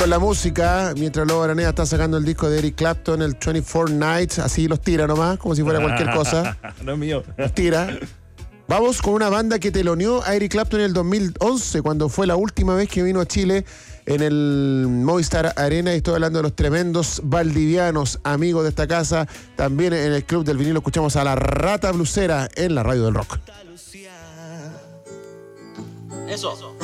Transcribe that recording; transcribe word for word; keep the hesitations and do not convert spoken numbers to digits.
Con la música, mientras Lobo Araneda está sacando el disco de Eric Clapton, el veinticuatro Nights, así los tira nomás, como si fuera cualquier cosa. No es mío. Los tira. Vamos con una banda que teloneó a Eric Clapton en el dos mil once, cuando fue la última vez que vino a Chile en el Movistar Arena. Y estoy hablando de los tremendos valdivianos, amigos de esta casa. También en el Club del Vinilo escuchamos a La Rata Blusera en la Radio del Rock. Eso.